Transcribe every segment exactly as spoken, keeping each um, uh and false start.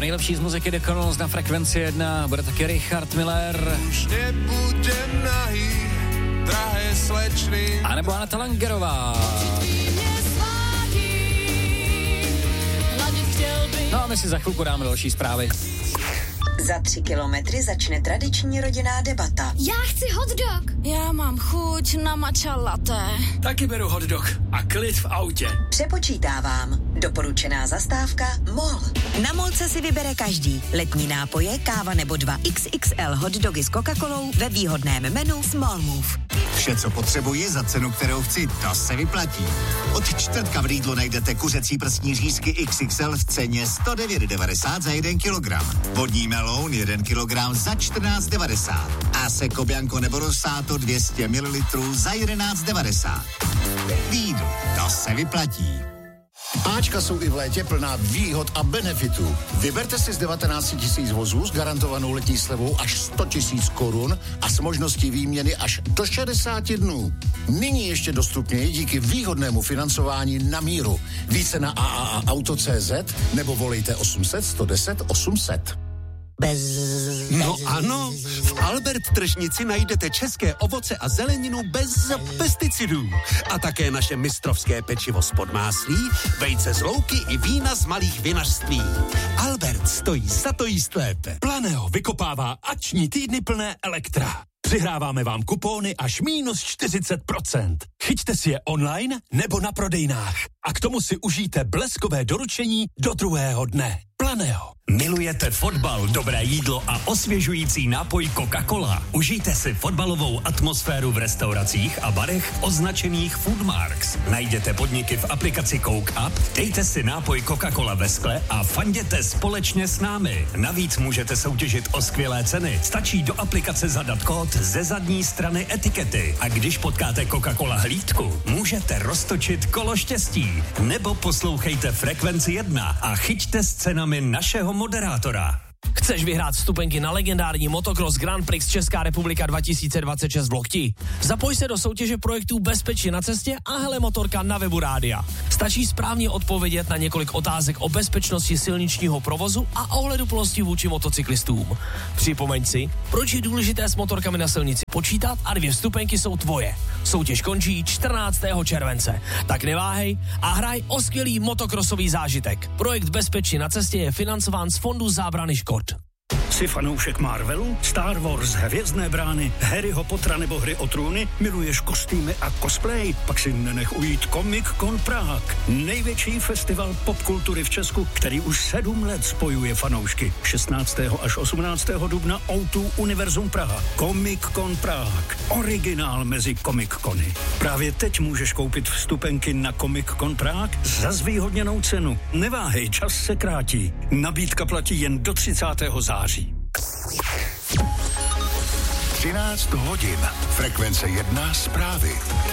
nejlepší z muziky The Connells na Frekvenci jedna, bude taky Richard Miller. Už nebudem nahý, drahé slečny. A nebo Aneta Langerová. No a my si za chvilku dáme další zprávy. Za tři kilometry začne tradiční rodinná debata. Já chci hot dog. Já mám chuť na matcha latte. Taky beru hot dog a klid v autě. Přepočítávám. Doporučená zastávka MOL. Na MOLce si vybere každý. Letní nápoje, káva nebo dva X X L hot dogy s Coca-Colou ve výhodném menu Small Move. Vše, co potřebuji za cenu, kterou chci, to se vyplatí. Od čtvrtka v Lidlu najdete kuřecí prsní řízky X X L v ceně sto devět devadesát za jeden kilogram. Vodní meloun jeden kilogram za čtrnáct devadesát. A Seko Bianco nebo Rosato dvě stě mililitrů za jedenáct devadesát. Lidl, to se vyplatí. Ačka jsou i v létě plná výhod a benefitů. Vyberte si z devatenáct tisíc vozů s garantovanou letní slevou až sto tisíc korun a s možností výměny až do šedesát dnů. Nyní ještě dostupněji díky výhodnému financování na míru. Více na a a a auto tečka cé zet nebo volejte osm set sto deset osm set. Bez, bez... No ano, v Albert tržnici najdete české ovoce a zeleninu bez pesticidů. A také naše mistrovské pečivo z podmáslí, vejce z louky i vína z malých vinařství. Albert stojí za to jíst lépe. Planeo vykopává akční týdny plné Elektra. Přihráváme vám kupóny až mínus čtyřicet procent. Chyťte si je online nebo na prodejnách. A k tomu si užijte bleskové doručení do druhého dne. Planeo. Milujete fotbal, dobré jídlo a osvěžující nápoj Coca-Cola? Užijte si fotbalovou atmosféru v restauracích a barech označených Foodmarks. Najděte podniky v aplikaci Coke Up, dejte si nápoj Coca-Cola ve skle a fanděte společně s námi. Navíc můžete soutěžit o skvělé ceny. Stačí do aplikace zadat kód ze zadní strany etikety. A když potkáte Coca-Cola hlídku, můžete roztočit kolo štěstí. Nebo poslouchejte Frekvenci jedna a chyťte s cenami našeho moderátora. Chceš vyhrát vstupenky na legendární motocross Grand Prix Česká republika dva tisíce dvacet šest v Lokti? Zapoj se do soutěže projektů Bezpečí na cestě a Hele motorka na webu rádia. Stačí správně odpovědět na několik otázek o bezpečnosti silničního provozu a ohleduplnosti vůči motocyklistům. Připomeň si, proč je důležité s motorkami na silnici počítat a dvě vstupenky jsou tvoje. Soutěž končí čtrnáctého července. Tak neváhej a hraj o skvělý motokrosový zážitek. Projekt Bezpečí na cestě je financován z Fondu zábrany škod. Jsi fanoušek Marvelu, Star Wars, Hvězdné brány, Harryho Pottera nebo Hry o trůny? Miluješ kostýmy a cosplay? Pak si nenech ujít Comic Con Prague. Největší festival popkultury v Česku, který už sedm let spojuje fanoušky. šestnáctého až osmnáctého dubna ó dva Univerzum Praha. Comic Con Prague. Originál mezi Comic Cony. Právě teď můžeš koupit vstupenky na Comic Con Prague za zvýhodněnou cenu. Neváhej, čas se krátí. Nabídka platí jen do třicátého září. třináct hodin. Frekvence jedna zprávy.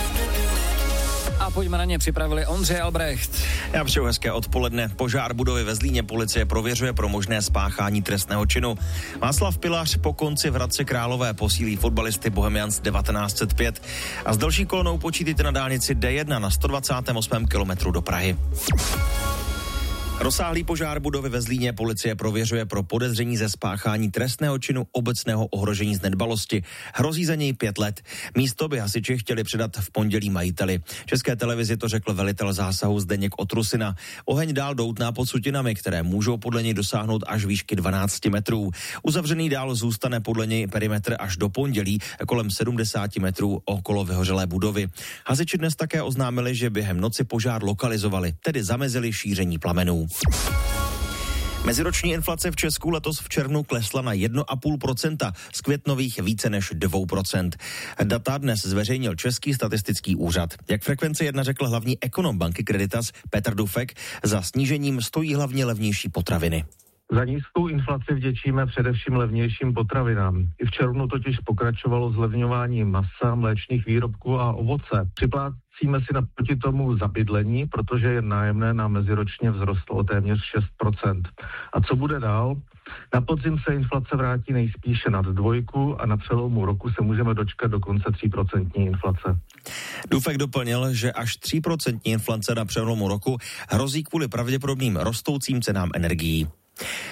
A pojďme na ně, připravili Ondřej Albrecht. Já přeju hezké odpoledne. Požár budovy ve Zlíně policie prověřuje pro možné spáchání trestného činu. Václav Pilař po konci v Hradci Králové posílí fotbalisty Bohemians devatenáct set pět. A s další kolonou počítejte na dálnici D jedna na sto dvacátém osmém kilometru do Prahy. Rozsáhlý požár budovy ve Zlíně policie prověřuje pro podezření ze spáchání trestného činu obecného ohrožení z nedbalosti. Hrozí za něj pět let. Místo by hasiči chtěli předat v pondělí majiteli. České televizi to řekl velitel zásahu Zdeněk Otrusina. Oheň dál doutná pod sutinami, které můžou podle něj dosáhnout až výšky dvanáct metrů. Uzavřený dál zůstane podle něj perimetr až do pondělí kolem sedmdesát metrů okolo vyhořelé budovy. Hasiči dnes také oznámili, že během noci požár lokalizovali, tedy zamezili šíření plamenů. Meziroční inflace v Česku letos v červnu klesla na jedna celá pět procenta, z květnových více než dvě procenta. Data dnes zveřejnil Český statistický úřad. Jak Frekvence jedna řekl hlavní ekonom banky Creditas Petr Dufek, za snížením stojí hlavně levnější potraviny. Za nízkou inflaci vděčíme především levnějším potravinám. I v červnu totiž pokračovalo zlevňování masa, mléčných výrobků a ovoce. Připlácíme si naproti tomu za bydlení, protože jen nájemné nám meziročně vzrostlo o téměř šest procent. A co bude dál? Na podzim se inflace vrátí nejspíše nad dvojku a na přelomu roku se můžeme dočkat dokonce tří procent inflace. Dufek doplnil, že až tří procent inflace na přelomu roku hrozí kvůli pravděpodobným rostoucím cenám energií.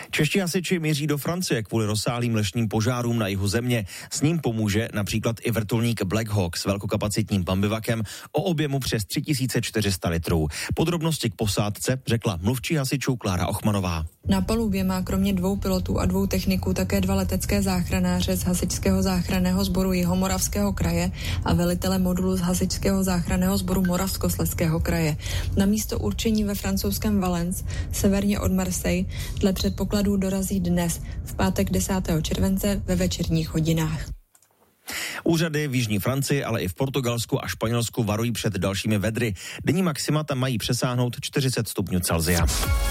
Čeští hasiči míří do Francie kvůli rozsáhlým lesním požárům na jihu země. S ním pomůže například i vrtulník Black Hawk s velkokapacitním pambivakem o objemu přes tři tisíce čtyři sta litrů. Podrobnosti k posádce řekla mluvčí hasičů Klára Ochmanová. Na palubě má kromě dvou pilotů a dvou techniků také dva letecké záchranáře z Hasičského záchranného sboru Jihomoravského kraje a velitele modulu z Hasičského záchranného sboru Moravskoslezského kraje. Na místo určení ve francouzském Valence, severně od Marseille, dle předpokladů dorazí dnes, v pátek desátého července ve večerních hodinách. Úřady v jižní Francii, ale i v Portugalsku a Španělsku varují před dalšími vedry. Denní maxima tam mají přesáhnout čtyřicet stupňů Celsia.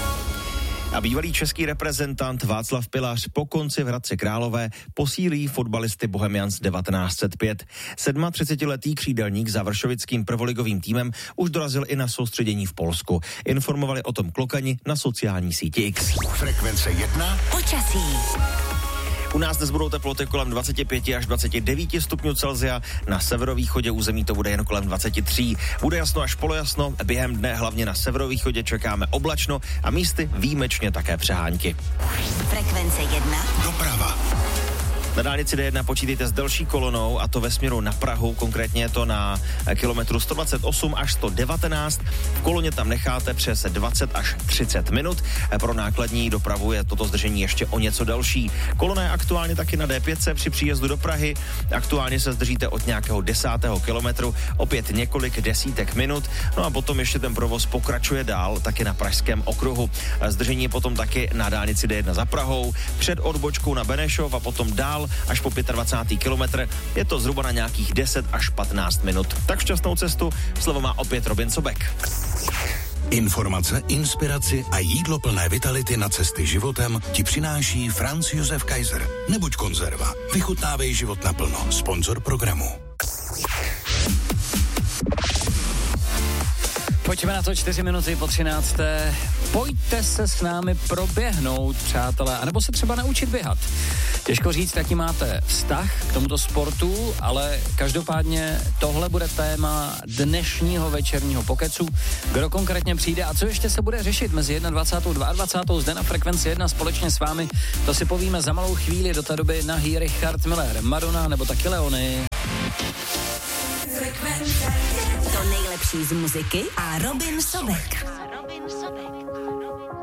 A bývalý český reprezentant Václav Pilař po konci v Hradci Králové posílí fotbalisty Bohemians devatenáct set pět. třicetisedmiletý křídelník za vršovickým prvoligovým týmem už dorazil i na soustředění v Polsku. Informovali o tom klokani na sociální síti X. Frekvence jedna. Počasí. U nás dnes budou teploty kolem dvacet pět až dvacet devět stupňů Celsia, na severovýchodě území to bude jen kolem dvacet tři. Bude jasno až polojasno, během dne hlavně na severovýchodě čekáme oblačno a místy výjimečně také přehánky. Frekvence jedna. Doprava. Na dálnici D jedna počítejte s delší kolonou, a to ve směru na Prahu, konkrétně je to na kilometru sto dvacet osm až sto devatenáct. V koloně tam necháte přes dvacet až třicet minut. Pro nákladní dopravu je toto zdržení ještě o něco delší. Kolona je aktuálně taky na D pět při příjezdu do Prahy. Aktuálně se zdržíte od nějakého desátého kilometru, opět několik desítek minut. No a potom ještě ten provoz pokračuje dál, taky na Pražském okruhu. Zdržení je potom taky na dálnici D jedna za Prahou, před odbočkou na Benešov a potom dál až po dvacátý pátý kilometr. Je to zhruba na nějakých deset až patnáct minut. Tak šťastnou cestu, slovo má opět Robin Sobek. Informace, inspiraci a jídlo plné vitality na cesty životem ti přináší Franz Josef Kaiser. Nebuď konzerva, vychutnávej život naplno. Sponzor programu. Pojďme na to, čtyři minuty po třinácté. Pojďte se s námi proběhnout, přátelé, anebo se třeba naučit běhat. Těžko říct, jaký máte vztah k tomuto sportu, ale každopádně tohle bude téma dnešního večerního pokecu. Kdo konkrétně přijde a co ještě se bude řešit mezi dvacátou první a dvacátou druhou zde na Frekvenci jedna společně s vámi, to si povíme za malou chvíli. Do té doby nahý Richard Miller, Madonna nebo taky Leony. To nejlepší z muziky a Robin Sobek.